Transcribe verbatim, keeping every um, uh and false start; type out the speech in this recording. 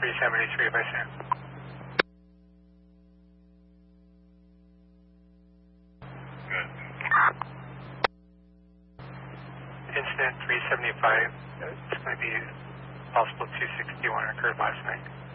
three seventy-three by Sam. Good. Incident three seventy-five, uh, it's going to be possible two sixty-one occurred last night.